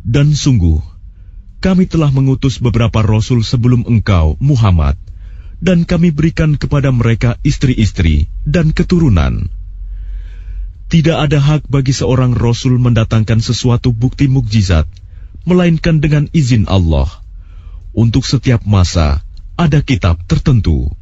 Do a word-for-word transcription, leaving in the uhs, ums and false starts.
Dan sungguh, kami telah mengutus beberapa rasul sebelum engkau, Muhammad, dan kami berikan kepada mereka istri-istri dan keturunan. Tidak ada hak bagi seorang rasul mendatangkan sesuatu bukti mukjizat, melainkan dengan izin Allah. Untuk setiap masa ada kitab tertentu.